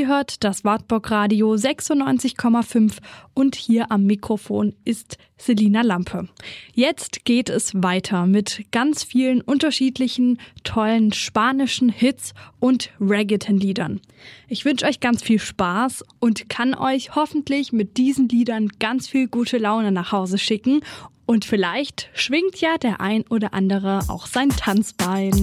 Ihr hört das Wartburg Radio 96,5 und hier am Mikrofon ist Selina Lampe. Jetzt geht es weiter mit ganz vielen unterschiedlichen, tollen spanischen Hits und Reggaeton-Liedern. Ich wünsche euch ganz viel Spaß und kann euch hoffentlich mit diesen Liedern ganz viel gute Laune nach Hause schicken. Und vielleicht schwingt ja der ein oder andere auch sein Tanzbein.